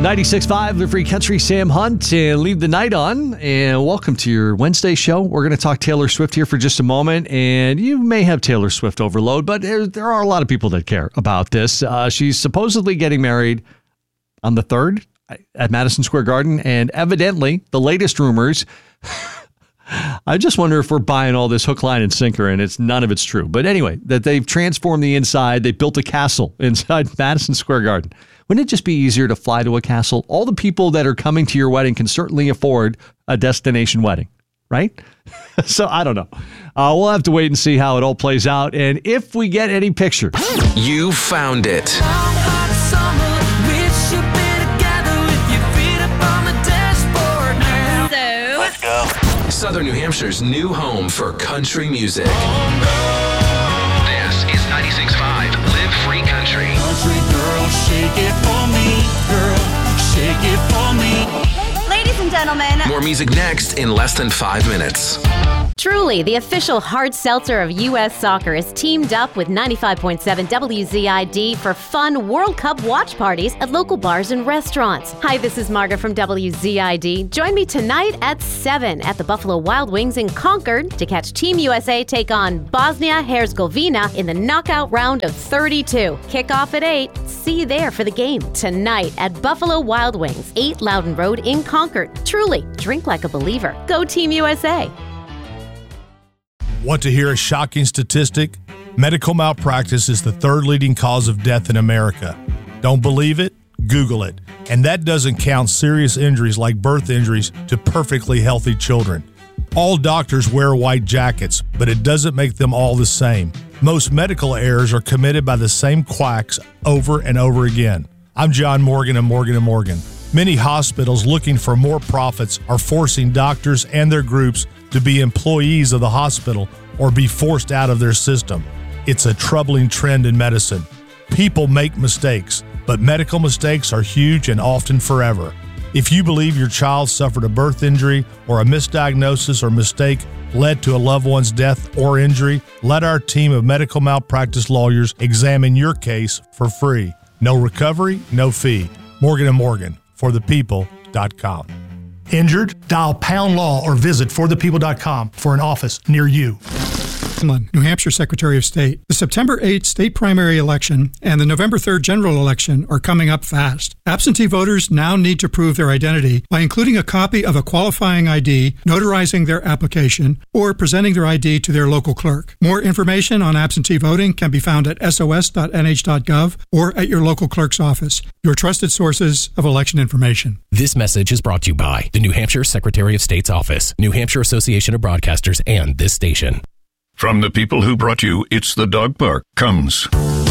96.5, the Free Country, Sam Hunt, and Leave the Night On. And welcome to your Wednesday show. We're going to talk Taylor Swift here for just a moment. And you may have Taylor Swift overload, but there are a lot of people that care about this. She's supposedly getting married on the 3rd at Madison Square Garden. And evidently, the latest rumors, I just wonder if we're buying all this hook, line, and sinker, and none of it's true. But anyway, that they've transformed the inside. They built a castle inside Madison Square Garden. Wouldn't it just be easier to fly to a castle? All the people that are coming to your wedding can certainly afford a destination wedding, right? So I don't know. We'll have to wait and see how it all plays out. And if we get any pictures. You found it. So, let's go. Southern New Hampshire's new home for country music. This is 96.5 Live Free Country. Country girl, shake it for me. Girl, shake it for me. Ladies and gentlemen. More music next in less than 5 minutes. Truly, the official hard seltzer of U.S. soccer, is teamed up with 95.7 WZID for fun World Cup watch parties at local bars and restaurants. Hi, this is Margaret from WZID. Join me tonight at 7 at the Buffalo Wild Wings in Concord to catch Team USA take on Bosnia-Herzegovina in the knockout round of 32. Kickoff at 8. See you there for the game tonight at Buffalo Wild Wings, 8 Loudon Road in Concord. Truly, drink like a believer. Go Team USA. Want to hear a shocking statistic? Medical malpractice is the 3rd leading cause of death in America. Don't believe it? Google it. And that doesn't count serious injuries like birth injuries to perfectly healthy children. All doctors wear white jackets, but it doesn't make them all the same. Most medical errors are committed by the same quacks over and over again. I'm John Morgan of Morgan & Morgan. Many hospitals looking for more profits are forcing doctors and their groups to be employees of the hospital or be forced out of their system. It's a troubling trend in medicine. People make mistakes, but medical mistakes are huge and often forever. If you believe your child suffered a birth injury or a misdiagnosis or mistake led to a loved one's death or injury, let our team of medical malpractice lawyers examine your case for free. No recovery, no fee. Morgan & Morgan, forthepeople.com. Injured? Dial Pound Law or visit forthepeople.com for an office near you. New Hampshire Secretary of State. The September 8th state primary election and the November 3rd general election are coming up fast. Absentee voters now need to prove their identity by including a copy of a qualifying ID, notarizing their application, or presenting their ID to their local clerk. More information on absentee voting can be found at sos.nh.gov or at your local clerk's office, your trusted sources of election information. This message is brought to you by the New Hampshire Secretary of State's Office, New Hampshire Association of Broadcasters, and this station. From the people who brought you It's the Dog Park comes